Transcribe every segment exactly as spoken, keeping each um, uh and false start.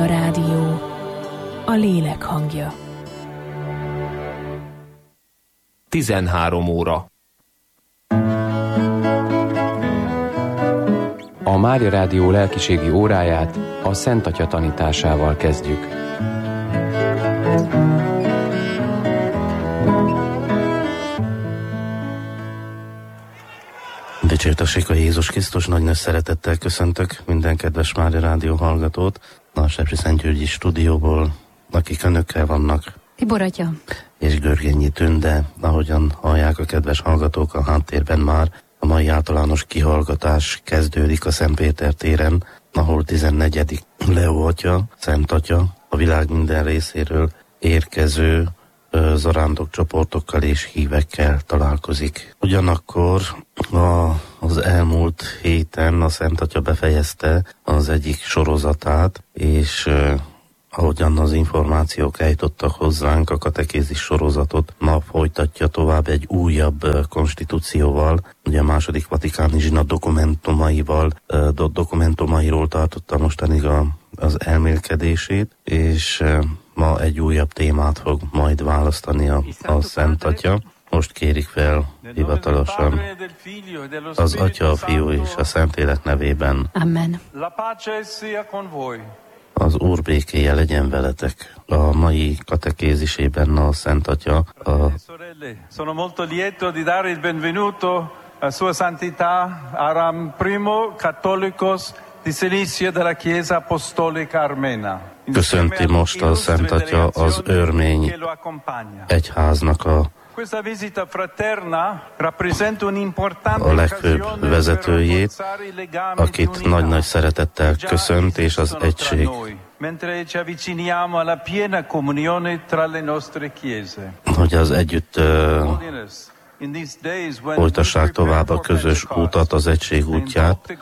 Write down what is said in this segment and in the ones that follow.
Mária Rádió, a lélek hangja. tizenhárom óra. A Mária Rádió lelkiségi óráját a Szent Atya tanításával kezdjük. Dicsértessék a Jézus Krisztus, nagy nagy szeretettel köszöntök minden kedves Mária Rádió hallgatót a Sepsiszentgyörgyi stúdióból, akik önökkel vannak. Tibor atya. És Görgényi Tünde, ahogyan hallják a kedves hallgatók a háttérben már, a mai általános kihallgatás kezdődik a Szentpéter téren, ahol tizennegyedik Leó atya, Szent Atya, a világ minden részéről érkező zarándok csoportokkal és hívekkel találkozik. Ugyanakkor a, az elmúlt héten a Szent Atya befejezte az egyik sorozatát, és eh, ahogyan az információk eljutottak hozzánk, a katekézis sorozatot ma folytatja tovább egy újabb eh, konstitúcióval, ugye a második vatikáni zsinat dokumentumaival, eh, dokumentumairól tartotta mostanig a, az elmélkedését, és eh, ma egy újabb témát fog majd választani a, a Szent Atya. Most kérik fel hivatalosan az Atya, a Fiú és a Szentlélek nevében. Amen. Az Úr békéje legyen veletek. A mai katekézisében a Szent Atya a... Sono molto lieto di dare il benvenuto a Sua Santità Aram Primo Cattolicos di Cilicia della Chiesa Apostolica Armena. Köszönti most a Szent Atya az örmény egyháznak a, a legfőbb vezetőjét, akit nagy-nagy szeretettel köszönt, és az egység, hogy az együtt uh, folytassák tovább a közös útat, az egység útját,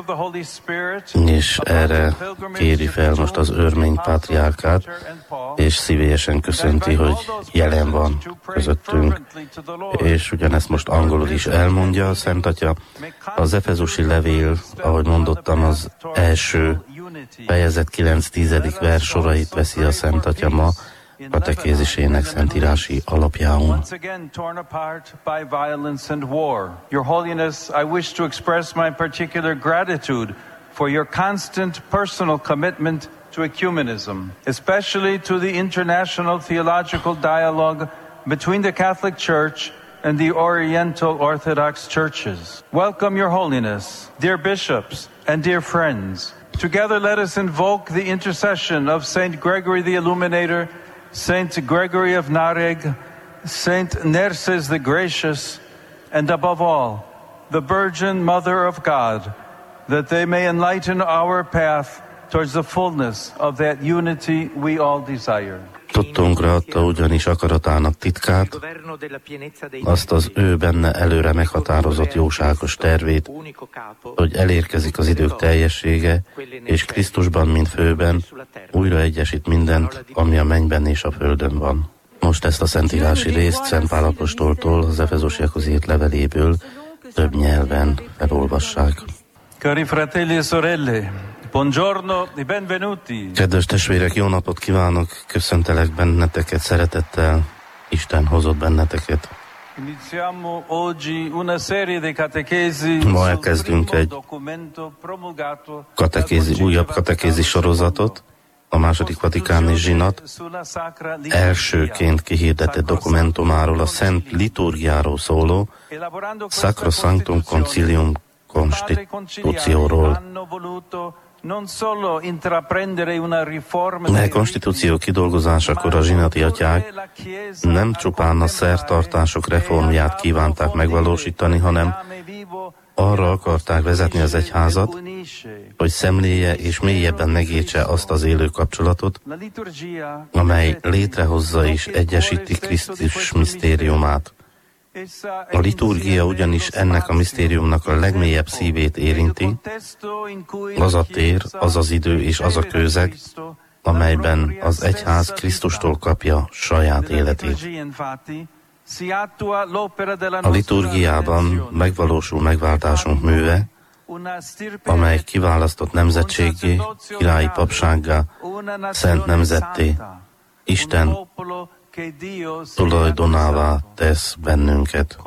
és erre kéri fel most az örmény pátriárkát, és szívélyesen köszönti, hogy jelen van közöttünk. És ugyanezt most angolul is elmondja a Szent Atya. Az efezusi levél, ahogy mondottam, az első fejezet kilenc-tízedik vers sorait veszi a Szent Atya ma katekézisének szentírási alapjául. Once again torn apart by violence and war. Your Holiness, I wish to express my particular gratitude for your constant personal commitment to ecumenism, especially to the international theological dialogue between the Catholic Church and the Oriental Orthodox churches. Welcome, Your Holiness, dear bishops and dear friends. Together let us invoke the intercession of Saint Gregory the Illuminator, Saint Gregory of Nareg, Saint Nerses the Gracious, and above all, the Virgin Mother of God, that they may enlighten our path towards the fullness of that unity we all desire. Tudtunkra adta ugyanis akaratának titkát, azt az ő benne előre meghatározott jóságos tervét, hogy elérkezik az idők teljessége, és Krisztusban, mint főben, újra egyesít mindent, ami a mennyben és a földön van. Most ezt a szentírási részt Szent Pál apostoltól, az efezusiakhoz írt leveléből több nyelven felolvassák. Cari fratelli e sorelle, buongiorno e benvenuti. Kedves testvérek, jó napot kívánok, köszöntelek benneteket szeretettel, Isten hozott benneteket. Iniziamo oggi una serie di catechesi. Ma elkezdünk egy katekézi, újabb katekézi sorozatot, a második vatikáni zsinat elsőként kihirdetett dokumentumáról, a Szent Liturgiáról szóló Sacrosanctum Concilium konstitúcióról. A konstitúció kidolgozásakor a zsinati atyák nem csupán a szertartások reformját kívánták megvalósítani, hanem arra akarták vezetni az egyházat, hogy szemléje és mélyebben megértse azt az élő kapcsolatot, amely létrehozza és egyesíti Krisztus misztériumát. A liturgia ugyanis ennek a misztériumnak a legmélyebb szívét érinti, az a tér, az az idő és az a kőzeg, amelyben az egyház Krisztustól kapja saját életét. A liturgiában megvalósul megváltásunk műve, amely kiválasztott nemzetséggé, királyi papsággá, szent nemzetté, Isten tulajdonává tesz bennünket.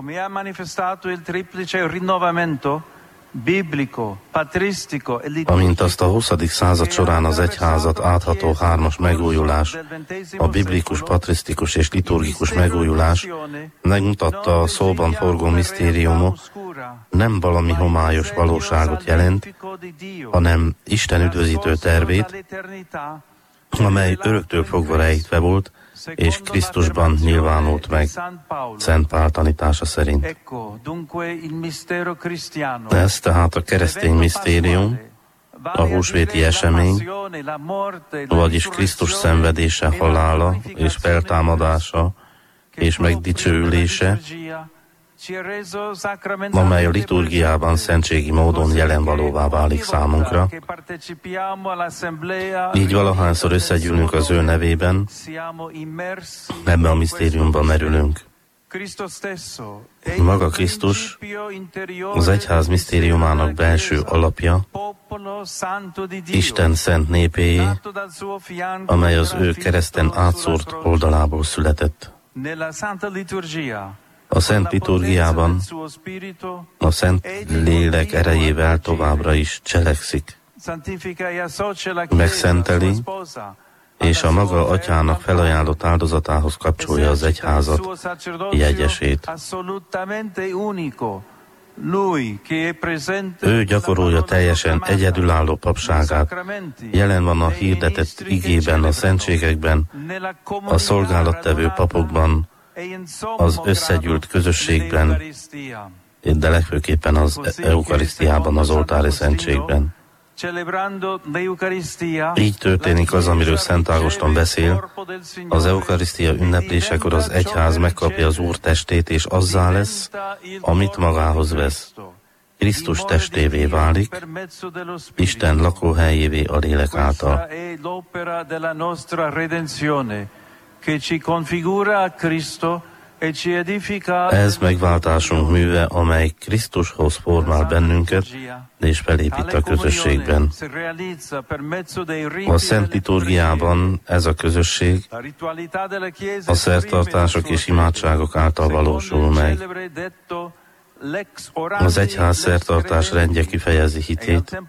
Amint azt a huszadik század során az egyházat átható hármas megújulás, a biblikus, patrisztikus és liturgikus megújulás megmutatta a szóban forgó misztériumot, nem valami homályos valóságot jelent, hanem Isten üdvözítő tervét, amely öröktől fogva rejtve volt, és Krisztusban nyilvánult meg, Szent Pál tanítása szerint. Ez tehát a keresztény misztérium, a húsvéti esemény, vagyis Krisztus szenvedése, halála és feltámadása és megdicsőülése, amely a liturgiában szentségi módon jelenvalóvá válik számunkra. Így valahányszor összegyűlünk az ő nevében, ebbe a misztériumba merülünk. Maga Krisztus az egyház misztériumának belső alapja, Isten szent népéjé, amely az ő kereszten átszórt oldalából született. A Szent Liturgiában a Szent Lélek erejével továbbra is cselekszik, megszenteli, és a maga atyának felajánlott áldozatához kapcsolja az egyházat jegyesét. Ő gyakorolja teljesen egyedülálló papságát, jelen van a hirdetett igében, a szentségekben, a szolgálattevő papokban, az összegyűlt közösségben, de legfőképpen az eukarisztiában, az oltári szentségben. Így történik az, amiről Szent Ágoston beszél. Az eukarisztia ünneplésekor az egyház megkapja az Úr testét, és azzá lesz, amit magához vesz. Krisztus testévé válik, Isten lakóhelyévé a lélek által. Ez megváltásunk műve, amely Krisztushoz formál bennünket, és felépít a közösségben. A Szent Liturgiában ez a közösség a szertartások és imádságok által valósul meg. Az egyház szertartás rendje kifejezi hitét,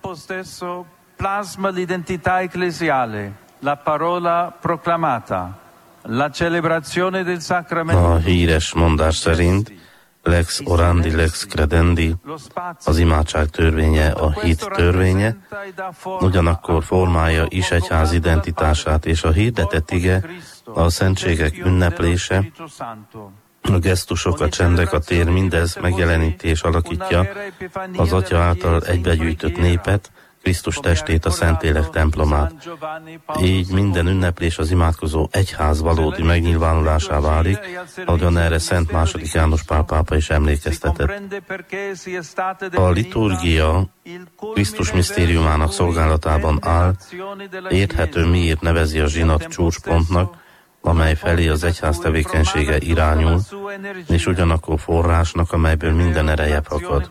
a híres mondás szerint lex orandi, lex credendi, az imádság törvénye, a hit törvénye, ugyanakkor formálja is egyház identitását, és a hirdetett ige, a szentségek ünneplése, a gesztusok, a csendek, a tér, mindez megjeleníti és alakítja az Atya által egybegyűjtött népet, Krisztus testét, a Szentlélek templomát. Így minden ünneplés az imádkozó egyház valódi megnyilvánulásá válik, ahogyan erre Szent második János Pál pápa is emlékeztetett. A liturgia Krisztus misztériumának szolgálatában áll, érthető miért nevezi a zsinat csúcspontnak, amely felé az egyház tevékenysége irányul, és ugyanakkor forrásnak, amelyből minden ereje fakad.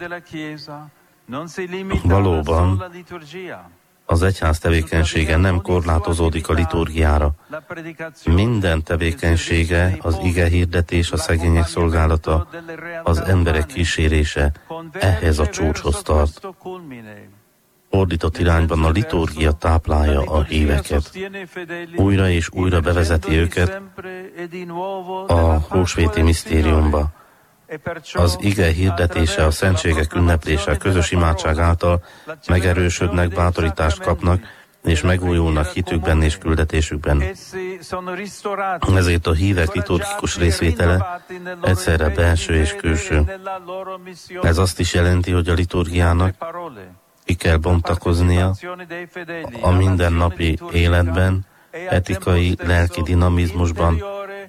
Valóban, az egyház tevékenysége nem korlátozódik a liturgiára. Minden tevékenysége, az ige hirdetés, a szegények szolgálata, az emberek kísérése ehhez a csúcshoz tart. Fordított irányban a liturgia táplálja a híveket. Újra és újra bevezeti őket a húsvéti misztériumba. Az ige hirdetése, a szentségek ünneplése, a közös imádság által megerősödnek, bátorítást kapnak, és megújulnak hitükben és küldetésükben. Ezért a hívek liturgikus részvétele egyszerre belső és külső. Ez azt is jelenti, hogy a liturgiának ki kell bontakoznia a mindennapi életben, etikai, lelki dinamizmusban,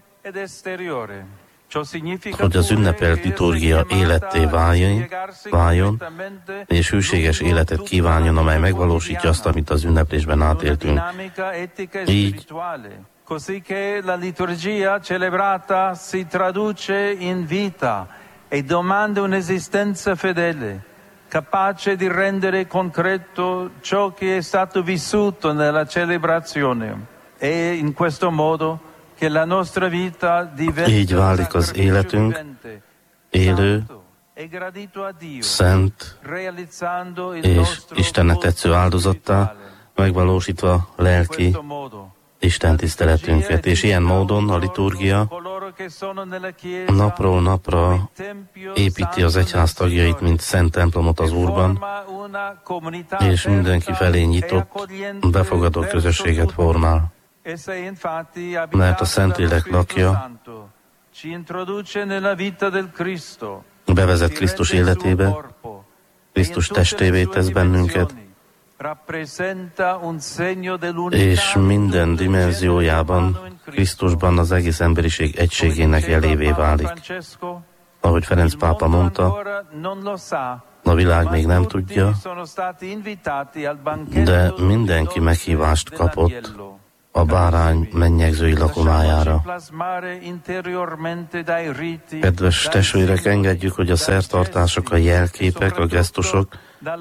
hogy az ünnepelt liturgia életté váljon, váljon, és hűséges életet kívánjon, amely megvalósítja azt, amit az ünneplésben átéltünk. Így così che la liturgia celebrata si traduce in vita e domanda un'esistenza fedele capace di rendere concreto ciò che è stato vissuto nella celebrazione. E in questo modo che la nostra vita diventa így válik az életünk élő, szent és Istennek tetsző áldozattá, megvalósítva lelki Isten tiszteletünket. És ilyen módon a liturgia napról napra építi az egyház tagjait, mint szent templomot az Úrban, és mindenki felé nyitott, befogadó közösséget formál. Mert a Szentlélek lakja, bevezet Krisztus életébe, Krisztus testévé tesz bennünket, és minden dimenziójában Krisztusban az egész emberiség egységének jelévé válik. Ahogy Ferenc pápa mondta, a világ még nem tudja, de mindenki meghívást kapott a bárány mennyegzői lakomájára. Kedves testvérek, engedjük, hogy a szertartások, a jelképek, a gesztusok,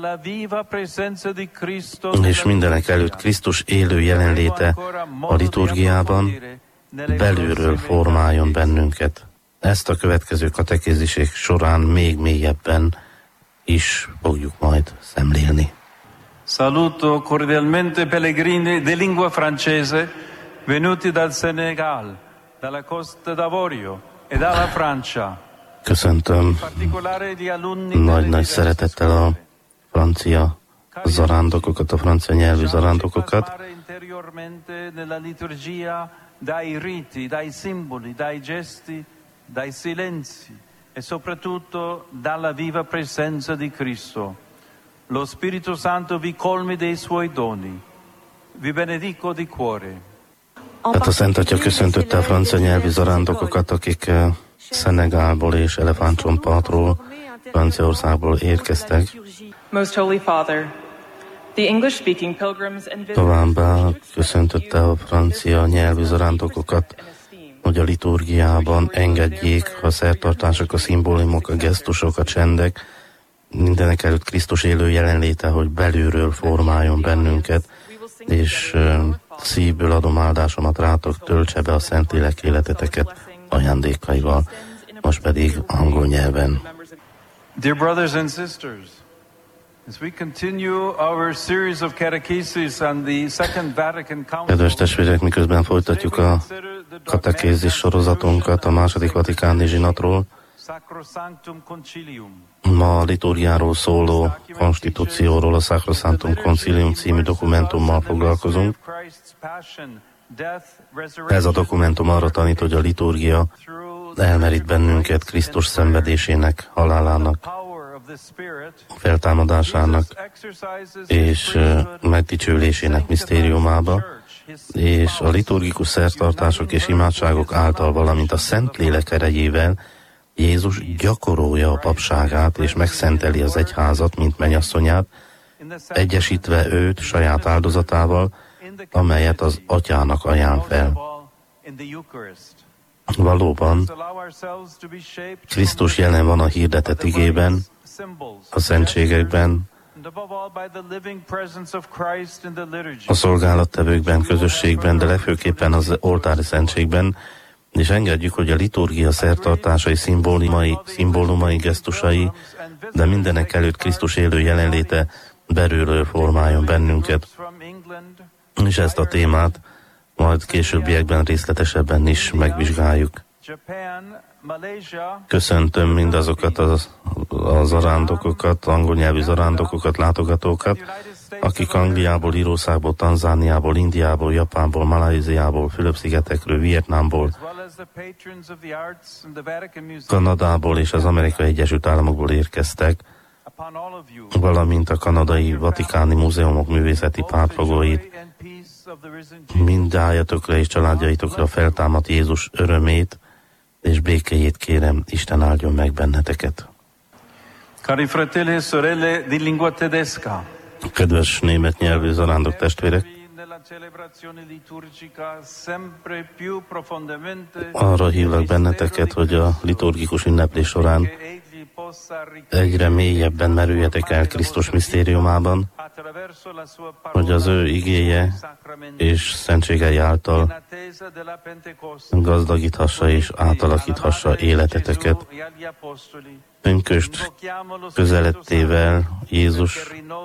és mindenek előtt Krisztus élő jelenléte a liturgiában belülről formáljon bennünket. Ezt a következő katekézisek során még mélyebben is fogjuk majd szemlélni. Saluto cordialmente pellegrini di lingua francese venuti dal Senegal, dalla Costa d'Avorio e dalla Francia. Köszöntöm nagy-nagy szeretettel a francia zarándokokat, a francia nyelvű zarándokokat. Nella liturgia dai riti, dai simboli, dai gesti, dai silenzi e soprattutto dalla viva presenza di Cristo. Lo Spirito Santo vi colmi dei suoi doni. Vi benedico di cuore. Hát a Szent Atya köszöntötte a francia nyelvű zarándokokat, akik Szenegálból és Elefántcsontpartról, Franciaországból érkeztek. Most Holy Father, the English-speaking pilgrims and Továbbá köszöntötte a francia nyelvű zarándokokat, hogy a liturgiában engedjék a szertartások, a szimbólumok, a gesztusok, a csendek, mindenek előtt Krisztus élő jelenléte, hogy belülről formáljon bennünket, és uh, szívből adom áldásomat rátok, töltse be a Szentlélek életeteket ajándékaival. Most pedig angol nyelven. Dear brothers and sisters, as we continue our series of catechesis on the Second Vatican Council, kedves testvérek, miközben folytatjuk a katekézis sorozatunkat a második vatikáni zsinatról, ma a liturgiáról szóló konstitúcióról, a Sacrosanctum Concilium című dokumentummal foglalkozunk. Ez a dokumentum arra tanít, hogy a liturgia elmerít bennünket Krisztus szenvedésének, halálának, feltámadásának és megdicsőlésének misztériumába, és a liturgikus szertartások és imádságok által, valamint a Szentlélek erejével Jézus gyakorolja a papságát és megszenteli az egyházat, mint mennyasszonyát, egyesítve őt saját áldozatával, amelyet az Atyának ajánl fel. Valóban, Krisztus jelen van a hirdetett igében, a szentségekben, a szolgálattevőkben, közösségben, de legfőképpen az oltári szentségben, és engedjük, hogy a liturgia szertartásai, szimbólumai, szimbólumai, gesztusai, de mindenek előtt Krisztus élő jelenléte belülről formáljon bennünket. És ezt a témát majd későbbiekben részletesebben is megvizsgáljuk. Köszöntöm mindazokat az, az zarándokokat, angol nyelvű zarándokokat, látogatókat, akik Angliából, Írországból, Tanzániából, Indiából, Japánból, Malajziából, Fülöp-szigetekről, Vietnámból, Kanadából és az Amerikai Egyesült Államokból érkeztek, valamint a kanadai vatikáni múzeumok művészeti pártfogóit, mindnyájatokra és családjaitokra feltámadt Jézus örömét és békéjét kérem, Isten áldjon meg benneteket. Cari fratelli e sorelle di lingua tedesca. Kedves német nyelvű zarándok testvérek, Arra hívlak benneteket, hogy a liturgikus ünneplés során egyre mélyebben merüljetek el Krisztus misztériumában, hogy az ő igéje és szentségei által gazdagíthassa és átalakíthassa életeteket. Pünkösd közelettével Jézus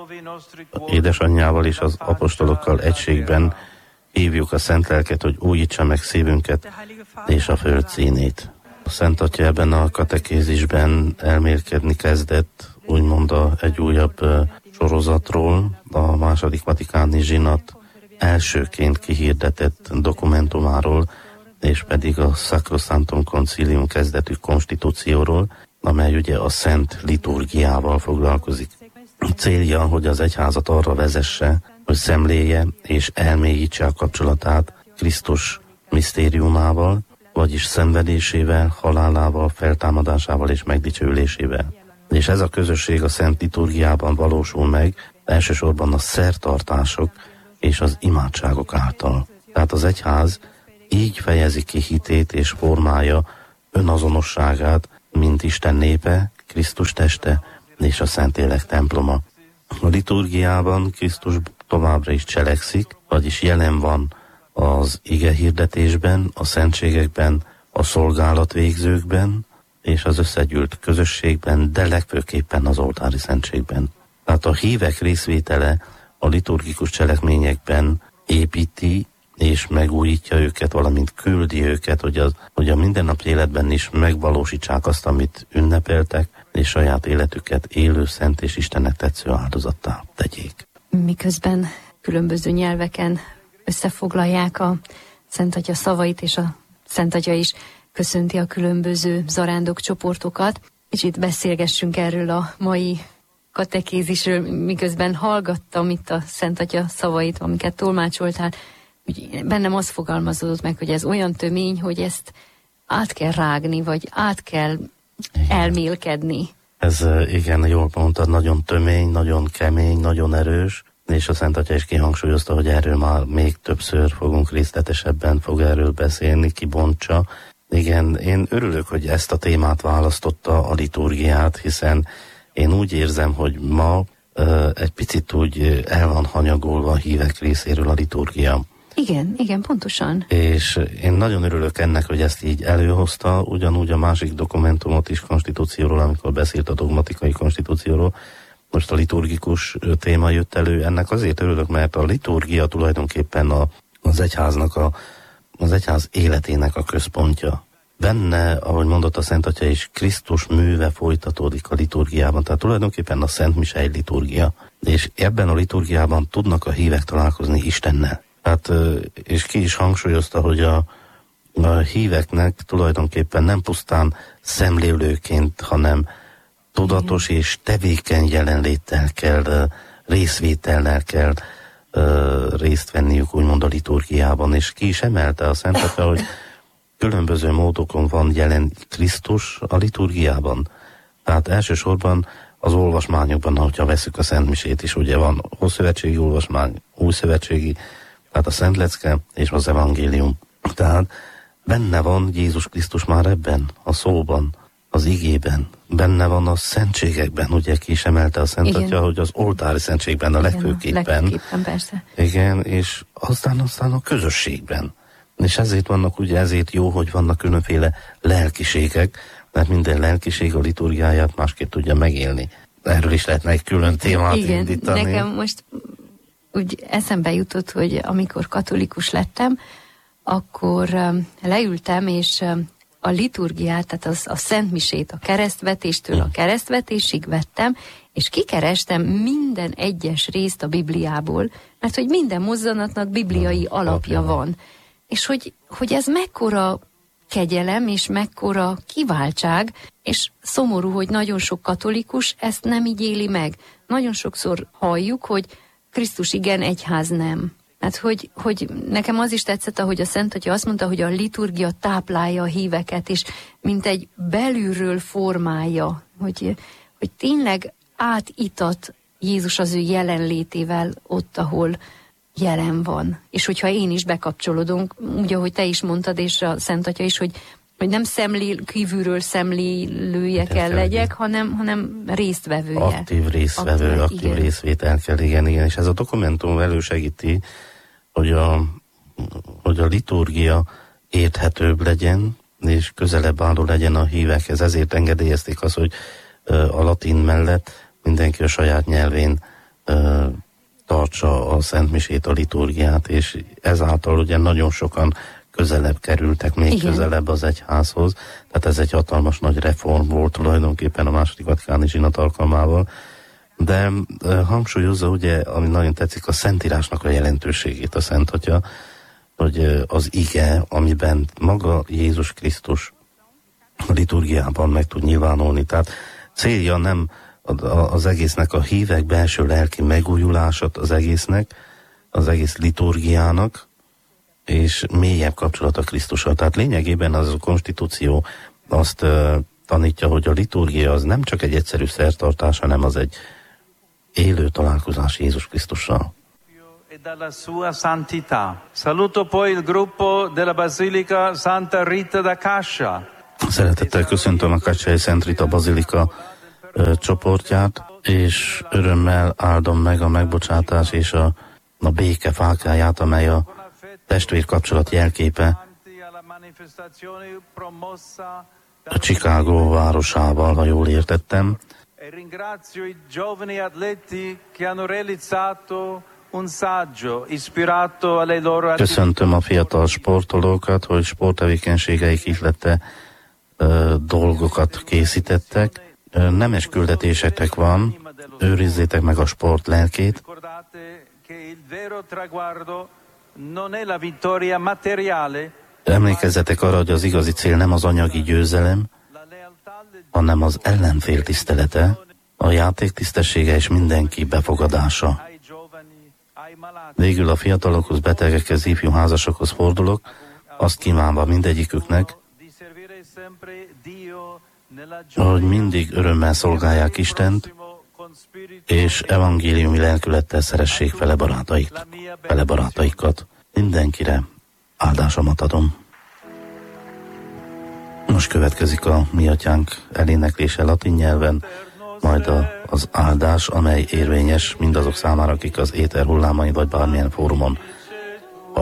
édesanyjával és az apostolokkal egységben hívjuk a Szent Lelket, hogy újítsa meg szívünket és a föld színét. A Szent Atya ebben a katekézisben elmélkedni kezdett, úgymond a, egy újabb uh, sorozatról, a második vatikáni zsinat elsőként kihirdetett dokumentumáról, és pedig a Sacrosanctum Concilium kezdetű konstitúcióról, amely ugye a szent liturgiával foglalkozik. Célja, hogy az egyházat arra vezesse, hogy szemléje és elmélyítse a kapcsolatát Krisztus misztériumával, vagyis szenvedésével, halálával, feltámadásával és megdicsőülésével. És ez a közösség a szent liturgiában valósul meg, elsősorban a szertartások és az imádságok által. Tehát az egyház így fejezi ki hitét és formája önazonosságát, mint Isten népe, Krisztus teste és a Szentlélek temploma. A liturgiában Krisztus továbbra is cselekszik, vagyis jelen van az ige hirdetésben, a szentségekben, a szolgálatvégzőkben és az összegyűlt közösségben, de legfőképpen az oltári szentségben. Tehát a hívek részvétele a liturgikus cselekményekben építi és megújítja őket, valamint küldi őket, hogy, az, hogy a mindennapi életben is megvalósítsák azt, amit ünnepeltek, és saját életüket élő, szent és Istennek tetsző áldozattá tegyék. Miközben különböző nyelveken összefoglalják a Szent Atya szavait, és a Szent Atya is köszönti a különböző zarándok csoportokat. Kicsit beszélgessünk erről a mai katekézisről, miközben hallgattam itt a Szent Atya szavait, amiket tolmácsoltál. Úgy bennem az fogalmazódott meg, hogy ez olyan tömény, hogy ezt át kell rágni, vagy át kell elmélkedni. Ez igen, jól mondtad, nagyon tömény, nagyon kemény, nagyon erős, és a Szent Atya is kihangsúlyozta, hogy erről már még többször fogunk részletesebben fog erről beszélni, kibontsa. Igen, én örülök, hogy ezt a témát választotta, a liturgiát, hiszen én úgy érzem, hogy ma uh, egy picit úgy el van hanyagolva a hívek részéről a liturgia. Igen, igen, pontosan. És én nagyon örülök ennek, hogy ezt így előhozta, ugyanúgy a másik dokumentumot is konstitúcióról, amikor beszélt a dogmatikai konstitúcióról, most a liturgikus téma jött elő. Ennek azért örülök, mert a liturgia tulajdonképpen a, az egyháznak, a, az egyház életének a központja. Benne, ahogy mondott a Szent Atya is, Krisztus műve folytatódik a liturgiában, tehát tulajdonképpen a Szent Mise egy liturgia, és ebben a liturgiában tudnak a hívek találkozni Istennel. Tehát, és ki is hangsúlyozta, hogy a, a híveknek tulajdonképpen nem pusztán szemlélőként, hanem tudatos és tevékeny jelenléttel kell, részvétellel kell uh, részt venniük, úgymond a liturgiában, és ki is emelte a Szent Atya, hogy különböző módokon van jelen Krisztus a liturgiában. Tehát elsősorban az olvasmányokban, hogyha veszük a Szent Misét is, ugye van ószövetségi olvasmány, újszövetségi, tehát a Szent Lecke és az evangélium. Tehát benne van Jézus Krisztus már ebben, a szóban, az igében, benne van a szentségekben, ugye ki is emelte a Szent Atya, hogy az oltári szentségben a legfőképpen. Igen, a legfőképpen, persze. Igen, és aztán, aztán a közösségben. És ezért vannak, ugye ezért jó, hogy vannak különféle lelkiségek, mert minden lelkiség a liturgiáját másképp tudja megélni. Erről is lehetne egy külön témát Igen, indítani. Nekem most úgy eszembe jutott, hogy amikor katolikus lettem, akkor um, leültem, és um, a liturgiát, tehát az, a Szent Misét, a keresztvetéstől a keresztvetésig vettem, és kikerestem minden egyes részt a Bibliából, mert hogy minden mozzanatnak bibliai alapja van. És hogy, hogy ez mekkora kegyelem, és mekkora kiváltság, és szomorú, hogy nagyon sok katolikus ezt nem így éli meg. Nagyon sokszor halljuk, hogy Krisztus igen, egyház nem. Hát, hogy, hogy nekem az is tetszett, ahogy a Szent Atya azt mondta, hogy a liturgia táplálja a híveket, és mint egy belülről formálja, hogy, hogy tényleg átitat Jézus az ő jelenlétével ott, ahol jelen van. És hogyha én is bekapcsolódunk, úgy, ahogy te is mondtad, és a Szent Atya is, hogy, hogy nem szemlél, kívülről szemlélője de kell legyek, hanem, hanem résztvevője. Aktív résztvevő, aktív, aktív részvétel kell, igen, igen. És ez a dokumentum elősegíti, hogy a, hogy a liturgia érthetőbb legyen, és közelebb álló legyen a hívekhez. Ezért engedélyezték azt, hogy a latin mellett mindenki a saját nyelvén tartsa a szentmisét, a liturgiát, és ezáltal ugye nagyon sokan közelebb kerültek, még igen. közelebb az egyházhoz. Tehát ez egy hatalmas nagy reform volt tulajdonképpen a második vatikáni zsinat alkalmával. De uh, hangsúlyozza ugye, ami nagyon tetszik, a Szentírásnak a jelentőségét a Szent Atya, hogy uh, az ige, amiben maga Jézus Krisztus a liturgiában meg tud nyilvánulni. Tehát célja nem az egésznek a hívek belső lelki megújulását az egésznek, az egész liturgiának, és mélyebb kapcsolat a Krisztussal. Tehát lényegében az a konstitúció azt uh, tanítja, hogy a liturgia az nem csak egy egyszerű szertartás, hanem az egy élő találkozás Jézus Krisztussal. Dalla sua santità. Saluto poi il gruppo della Basilica Santa Rita da Cascia. Szeretettel köszöntöm a Kacsai Szent Rita Bazilika ö, csoportját, és örömmel áldom meg a megbocsátás és a, a béke fákjáját, amely a testvér kapcsolat jelképe a Chicago városával, ha jól értettem. Ringrazio i giovani atleti che hanno realizzato un saggio ispirato alle loro attività. Köszöntöm a fiatal sportolókat, hogy sporttevékenységeik ihlette ö, dolgokat készítettek. Ö, nemes küldetésetek van, őrizzétek meg a sport lelkét. Emlékezzetek arra, hogy az igazi cél nem az anyagi győzelem, hanem az ellenfél tisztelete, a játék tisztessége és mindenki befogadása. Végül a fiatalokhoz, betegekhez, ifjú házasokhoz fordulok, azt kívánva mindegyiküknek, hogy mindig örömmel szolgálják Istent, és evangéliumi lelkülettel szeressék fele, barátaik, fele barátaikat. Mindenkire áldásomat adom. Most következik a Mi Atyánk eléneklése latin nyelven, majd a, az áldás, amely érvényes mindazok számára, akik az éter hullámain vagy bármilyen fórumon